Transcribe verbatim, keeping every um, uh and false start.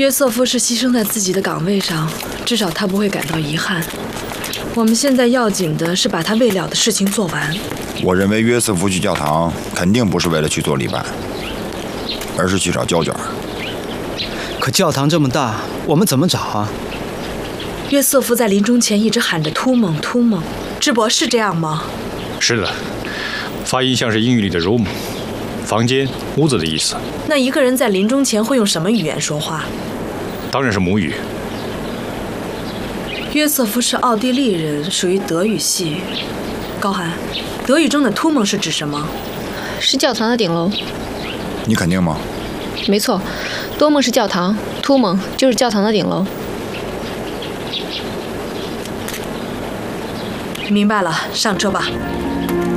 约瑟夫是牺牲在自己的岗位上，至少他不会感到遗憾。我们现在要紧的是把他未了的事情做完。 我认为约瑟夫去教堂肯定不是为了去做礼拜，而是去找胶卷。 可教堂这么大，我们怎么找啊？ 约瑟夫在临终前一直喊着突蒙突蒙，智博是这样吗？ 是的，发音像是英语里的 room， 房间、屋子的意思。 那一个人在临终前会用什么语言说话？ 当然是母语。 约瑟夫是奥地利人，属于德语系。高寒，德语中的突蒙是指什么？ 是教堂的顶楼。 你肯定吗？ 没错，多蒙是教堂，突蒙就是教堂的顶楼。 明白了，上车吧。